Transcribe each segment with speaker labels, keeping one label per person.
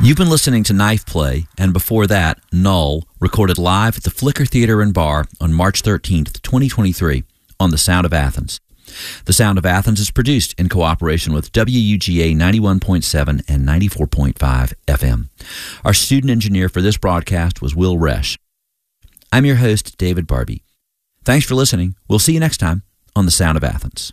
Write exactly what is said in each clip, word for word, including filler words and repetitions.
Speaker 1: You've been listening to Knife Play, and before that, Null, recorded live at the Flicker Theater and Bar on March thirteenth, twenty twenty-three, on The Sound of Athens. The Sound of Athens is produced in cooperation with W U G A ninety-one point seven and ninety-four point five F M. Our student engineer for this broadcast was Will Resch. I'm your host, David Barbie. Thanks for listening. We'll see you next time on The Sound of Athens.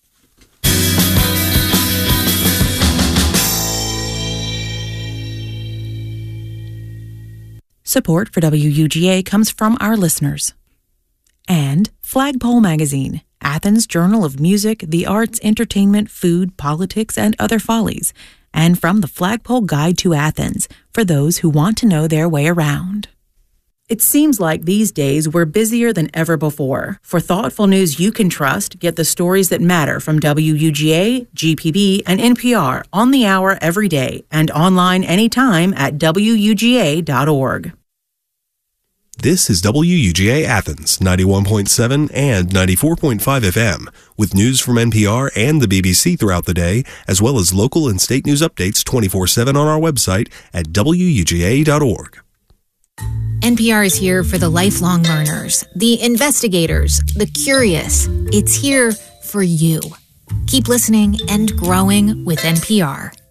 Speaker 2: Support for W U G A comes from our listeners. And Flagpole Magazine, Athens' Journal of Music, the Arts, Entertainment, Food, Politics, and Other Follies. And from the Flagpole Guide to Athens, for those who want to know their way around. It seems like these days we're busier than ever before. For thoughtful news you can trust, get the stories that matter from W U G A, G P B, and N P R on the hour every day and online anytime at W U G A dot org.
Speaker 3: This is W U G A Athens, ninety-one point seven and ninety-four point five F M, with news from N P R and the B B C throughout the day, as well as local and state news updates twenty-four seven on our website at W U G A dot org.
Speaker 4: N P R is here for the lifelong learners, the investigators, the curious. It's here for you. Keep listening and growing with N P R.